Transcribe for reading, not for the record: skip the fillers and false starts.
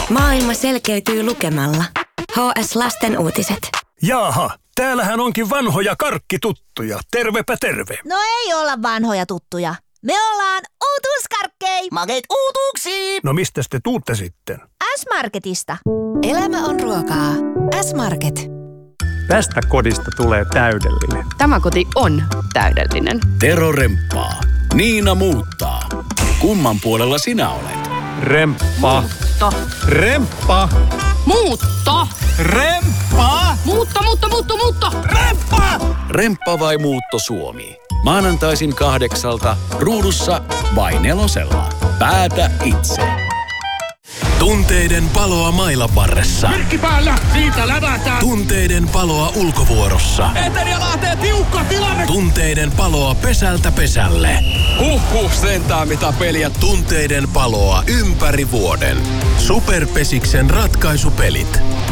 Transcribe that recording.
Maailma selkeytyy lukemalla. HS Lasten uutiset. Jaaha, täällähän onkin vanhoja karkkituttuja. Tervepä terve. No ei olla vanhoja tuttuja. Me ollaan uutuuskarkkei. Makeet uutuuksiin. No mistäs te tuutte sitten? S-Marketista. Elämä on ruokaa. S-Market. Tästä kodista tulee täydellinen. Tämä koti on täydellinen. Tero remppaa. Niina muuttaa. Kumman puolella sinä olet? Remppa. Muutto. Remppa. Muutto. Remppa. Muutto. Remppa. Remppa vai Muutto Suomi? Maanantaisin 8:00 ruudussa vai 4:00. Päätä itse. Tunteiden paloa mailaparressa. Merkki päällä, siitä lävätään. Tunteiden paloa ulkovuorossa. Eteri ja Lahteen tiukka tilanne. Tunteiden paloa pesältä pesälle. Sentään mitä peliä. Tunteiden paloa ympäri vuoden. Superpesiksen ratkaisupelit.